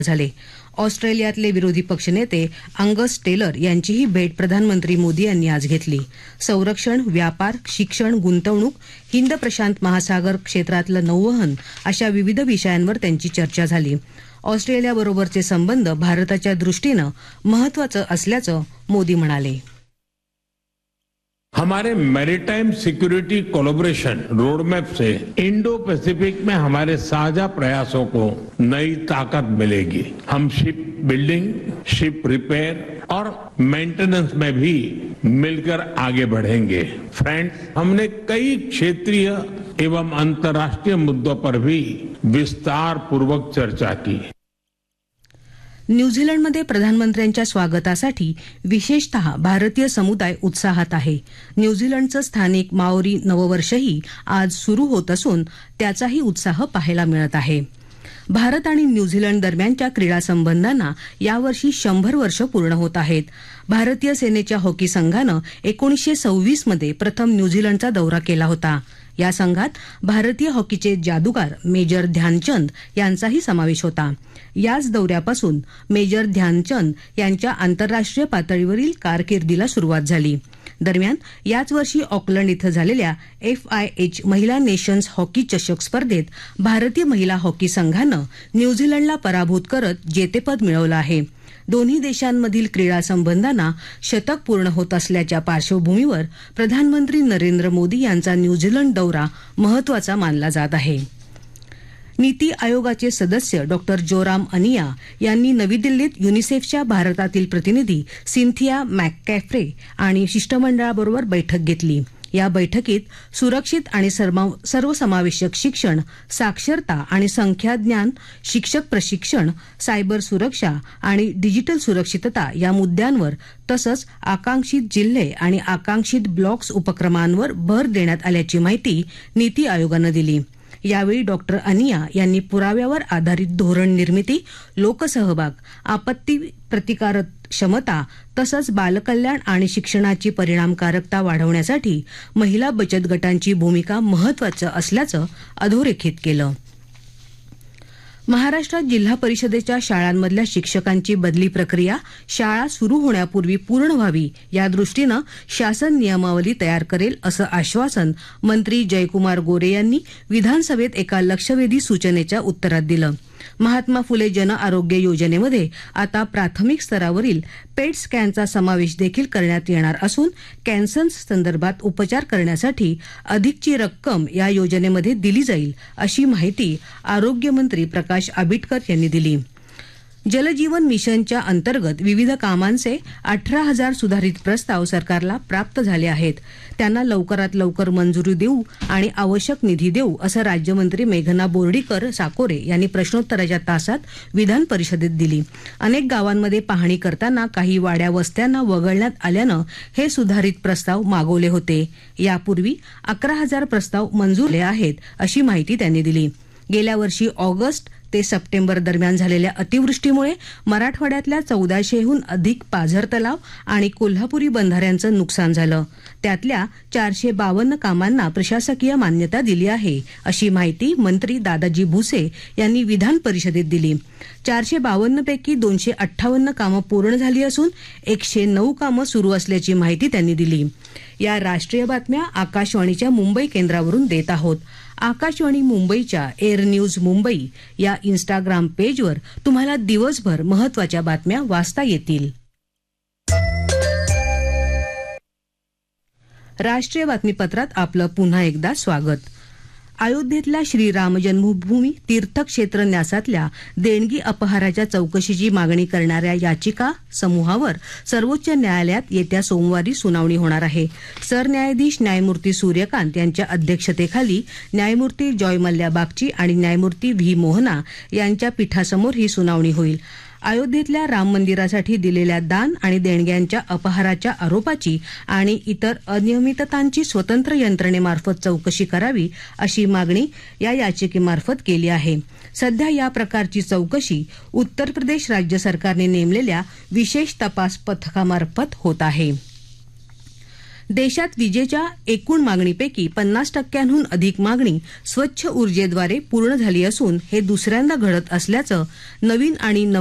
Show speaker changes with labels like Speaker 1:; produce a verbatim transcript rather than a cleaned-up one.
Speaker 1: झाले. ऑस्ट्रेलियातले विरोधी पक्षनेते अंगस टेलर यांचीही भेट प्रधानमंत्री मोदी यांनी आज घेतली. संरक्षण, व्यापार, शिक्षण, गुंतवणूक, हिंद प्रशांत महासागर क्षेत्रातलं नौवहन अशा विविध विषयांवर त्यांची चर्चा झाली. ऑस्ट्रेलियाबरोबरचे संबंध भारताच्या दृष्टीनं महत्वाचं असल्याचं मोदी म्हणाले.
Speaker 2: हमारे मैरीटाइम सिक्योरिटी कोलैबोरेशन रोडमैप से इंडो पैसिफिक में हमारे साझा प्रयासों को नई ताकत मिलेगी. हम शिप बिल्डिंग, शिप रिपेयर और मेंटेनेंस में भी मिलकर आगे बढ़ेंगे. फ्रेंड्स, हमने कई क्षेत्रीय एवं अंतर्राष्ट्रीय मुद्दों पर भी विस्तार पूर्वक चर्चा की.
Speaker 1: न्यूझीलंडमध्ये प्रधानमंत्र्यांच्या स्वागतासाठी विशेषतः भारतीय समुदाय उत्साहात आहे. न्यूझीलंडचं स्थानिक माओरी नववर्षही आज सुरू होत असून त्याचाही उत्साह पाहायला मिळत आहे. भारत आणि न्यूझीलंड दरम्यानच्या क्रीडा संबंधांना यावर्षी शंभर वर्ष पूर्ण होत आहेत. भारतीय सेनेच्या हॉकी संघानं एकोणीसशे सव्वीस मध्ये प्रथम न्यूझीलंडचा दौरा केला होता. या संघात भारतीय हॉकीचे जादूगार मेजर ध्यानचंद यांचाही समावेश होता. याच दौऱ्यापासून मेजर ध्यानचंद यांच्या आंतरराष्ट्रीय पातळीवरील कारकिर्दीला सुरुवात झाली. दरम्यान याच वर्षी ऑकलंड इथं झालेल्या एफ आय एच महिला नेशन्स हॉकी चषक स्पर्धेत भारतीय महिला हॉकी संघानं न्यूझीलंडला पराभूत करत जेतेपद मिळवलं आहे. दोन्ही देशांमधील क्रीडा संबंधांना शतक पूर्ण होत असल्याच्या पार्श्वभूमीवर प्रधानमंत्री नरेंद्र मोदी यांचा न्यूझीलंड दौरा महत्वाचा मानला जात आहे. नीती आयोगाचे सदस्य डॉक्टर जोराम अनिया यांनी नवी दिल्लीत युनिसेफच्या भारतातील प्रतिनिधी सिंथिया मॅककॅफ्रे आणि शिष्टमंडळाबरोबर बैठक घेतली. या बैठकीत सुरक्षित आणि सर्वसमावेशक शिक्षण, साक्षरता आणि संख्याज्ञान, शिक्षक प्रशिक्षण, सायबर सुरक्षा आणि डिजिटल सुरक्षितता या मुद्द्यांवर तसंच आकांक्षित जिल्हे आणि आकांक्षित ब्लॉक्स उपक्रमांवर भर देण्यात आल्याची माहिती नीती आयोगानं दिली. यावेळी डॉक्टर अनिया यांनी पुराव्यावर आधारित धोरण निर्मिती, लोकसहभाग, आपत्ती प्रतिकारक क्षमता तसंच बालकल्याण आणि शिक्षणाची परिणामकारकता वाढवण्यासाठी महिला बचत गटांची भूमिका महत्वाचं असल्याचं अधोरेखित केलं. महाराष्ट्रात जिल्हा परिषदेच्या शाळांमधल्या शिक्षकांची बदली प्रक्रिया शाळा सुरू होण्यापूर्वी पूर्ण व्हावी यादृष्टीनं शासन नियमावली तयार करेल असं आश्वासन मंत्री जयकुमार गोरे यांनी विधानसभेत एका लक्षवेधी सूचनेच्या उत्तरात दिलं. महात्मा फुले जन आरोग्य योजनेमध्ये आता प्राथमिक स्तरावरील पेट स्कॅनचा समावेश देखील करण्यात येणार असून कॅन्सर संदर्भात उपचार करण्यासाठी अधिकची रक्कम या योजनेमध्ये दिली जाईल अशी माहिती आरोग्यमंत्री प्रकाश आंबेडकर यांनी दिली. जलजीवन मिशनच्या अंतर्गत विविध कामांचे अठरा हजार सुधारित प्रस्ताव सरकारला प्राप्त झाले आहेत. त्यांना लवकरात लवकर मंजुरी देऊ आणि आवश्यक निधी देऊ असं राज्यमंत्री मेघना बोर्डीकर साकोरे यांनी प्रश्नोत्तराच्या तासात विधान परिषदेत दिली. अनेक गावांमध्ये पाहणी करताना काही वाड्या वस्त्यांना वगळण्यात आल्यानं हे सुधारित प्रस्ताव मागवले होते. यापूर्वी अकरा हजार प्रस्ताव मंजूर आहेत अशी माहिती त्यांनी दिली. गेल्या वर्षी ऑगस्ट ते सप्टेंबर दरम्यान झालेल्या अतिवृष्टीमुळे मराठवाड्यातल्या चौदाशेहून अधिक पाझर तलाव आणि कोल्हापुरी बंधाऱ्यांचं नुकसान झालं. त्यातल्या चारशे बावन्न कामांना प्रशासकीय मान्यता दिली आहे अशी माहिती मंत्री दादाजी भुसे यांनी विधान परिषदेत दिली. चारशे बावन्न पैकी दोनशे अठ्ठावन्न कामं पूर्ण झाली असून एकशे नऊ कामं सुरू असल्याची माहिती त्यांनी दिली. या राष्ट्रीय बातम्या आकाशवाणीच्या मुंबई केंद्रावरून देत आहोत. आकाशवाणी मुंबईच्या एअर न्यूज मुंबई या इन्स्टाग्राम पेजवर तुम्हाला दिवसभर महत्वाच्या बातम्या वाचता येतील. राष्ट्रीय बातमीपत्रात आपलं पुन्हा एकदा स्वागत. अयोध्येतल्या श्रीराम जन्मभूमी तीर्थक्षेत्र न्यासातल्या देणगी अपहाराच्या चौकशीची मागणी करणाऱ्या याचिका समूहावर सर्वोच्च न्यायालयात येत्या सोमवारी सुनावणी होणार आहे. सरन्यायाधीश न्यायमूर्ती सूर्यकांत यांच्या अध्यक्षतेखाली न्यायमूर्ती जॉय मल्ल्या बागची आणि न्यायमूर्ती व्ही मोहना यांच्या पीठासमोर ही सुनावणी होईल. अयोध्येतल्या राम मंदिरासाठी दिलेल्या दान आणि देणग्यांच्या अपहाराच्या आरोपाची आणि इतर अनियमिततांची स्वतंत्र यंत्रणेमार्फत चौकशी करावी अशी मागणी या याचिकेमार्फत केली आहे. सध्या या प्रकारची चौकशी उत्तर प्रदेश राज्य सरकारने नेमलेल्या विशेष तपास पथकामार्फत होत आहे. देशात विजेच्या एकूण मागणीपैकी पन्नास टक्क्यांहून अधिक मागणी स्वच्छ ऊर्जेद्वारे पूर्ण झाली असून हे दुसऱ्यांदा घडत असल्याचं नवीन आणि